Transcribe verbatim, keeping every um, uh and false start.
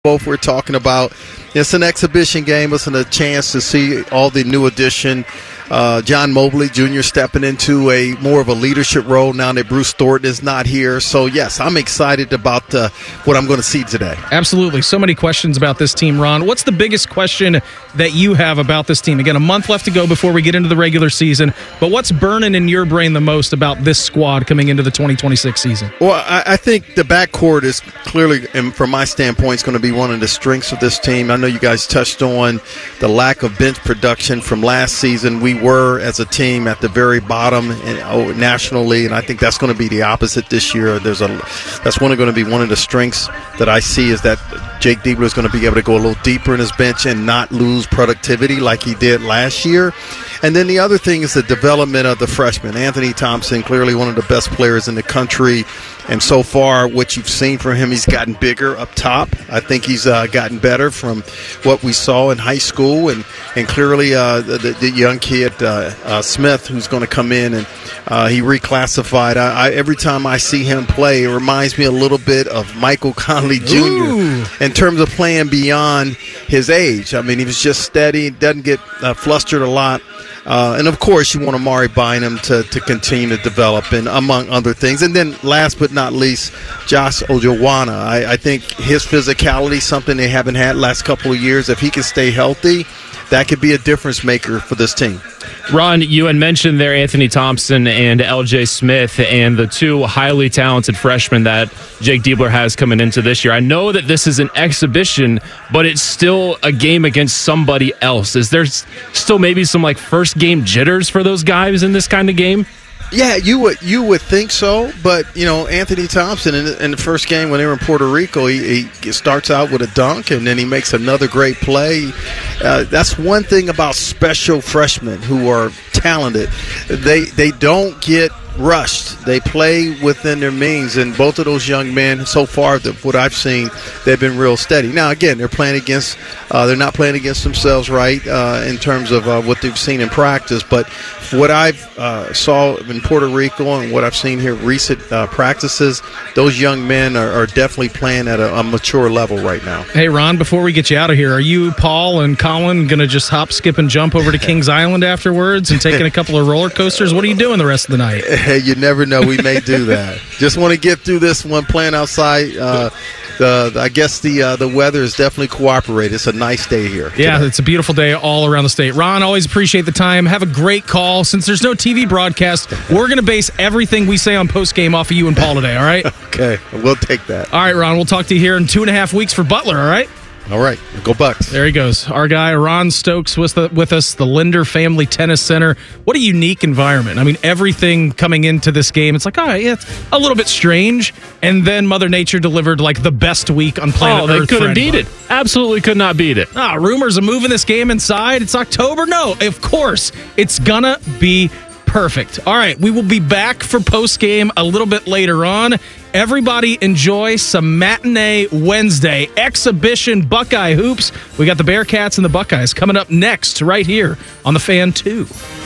both we're talking about. It's an exhibition game. It's a chance to see all the new addition. Uh, John Mobley Junior stepping into a more of a leadership role now that Bruce Thornton is not here. So, yes, I'm excited about uh, what I'm going to see today. Absolutely. So many questions about this team, Ron. What's the biggest question that you have about this team? Again, a month left to go before we get into the regular season, but what's burning in your brain the most about this squad coming into the twenty twenty-six season? Well, I, I think the backcourt is clearly, and from my standpoint, is going to be one of the strengths of this team. I know you guys touched on the lack of bench production from last season. We were, as a team, at the very bottom and, oh, nationally, and I think that's going to be the opposite this year. There's a that's one going to be one of the strengths that I see is that Jake Diebler is going to be able to go a little deeper in his bench and not lose productivity like he did last year. And then the other thing is the development of the freshman. Anthony Thompson, clearly one of the best players in the country. And so far, what you've seen from him, he's gotten bigger up top. I think he's uh, gotten better from what we saw in high school. And, and clearly uh, the, the young kid, uh, uh, Smith, who's going to come in, and uh, he reclassified. I, I, every time I see him play, it reminds me a little bit of Michael Conley Junior Ooh. in terms of playing beyond his age. I mean, he was just steady, doesn't get uh, flustered a lot. Uh, and, of course, you want Amari Bynum to, to continue to develop, and among other things. And then last but not least, Josh Ojowana. I, I think his physicality, something they haven't had last couple of years. If he can stay healthy, that could be a difference maker for this team. Ron, you had mentioned there Anthony Thompson and L J Smith and the two highly talented freshmen that Jake Diebler has coming into this year. I know that this is an exhibition, but it's still a game against somebody else. Is there still maybe some like first game jitters for those guys in this kind of game? Yeah, you would you would think so, but you know Anthony Thompson in, in the first game when they were in Puerto Rico, he, he starts out with a dunk and then he makes another great play. Uh, that's one thing about special freshmen who are talented; they they don't get rushed. They play within their means, and both of those young men so far, the, what I've seen, they've been real steady. Now, again, they're playing against, uh, they're not playing against themselves, right, uh, in terms of uh, what they've seen in practice. But what I've uh, saw in Puerto Rico and what I've seen here recent uh, practices, those young men are, are definitely playing at a, a mature level right now. Hey, Ron, before we get you out of here, are you, Paul, and Colin going to just hop, skip, and jump over to Kings Island afterwards and taking a couple of roller coasters? What are you doing the rest of the night? Hey, you never know. We may do that. Just want to get through this one playing outside. Uh, the I guess the uh, the weather is definitely cooperating. It's a nice day here. Yeah, today. It's a beautiful day all around the state. Ron, always appreciate the time. Have a great call. Since there's no T V broadcast, we're going to base everything we say on postgame off of you and Paul today, all right? Okay, we'll take that. All right, Ron, we'll talk to you here in two and a half weeks for Butler, all right? All right, go Bucks. There he goes. Our guy, Ron Stokes, with, the, with us, the Linder Family Tennis Center. What a unique environment. I mean, everything coming into this game, it's like, oh, yeah, it's a little bit strange. And then Mother Nature delivered, like, the best week on planet oh, Earth. They couldn't beat it. Absolutely could not beat it. Ah, rumors of moving this game inside. It's October. No, of course. It's gonna be perfect. All right, we will be back for post-game a little bit later on. Everybody enjoy some Matinee Wednesday exhibition Buckeye hoops. We got the Bearcats and the Buckeyes coming up next right here on The Fan two.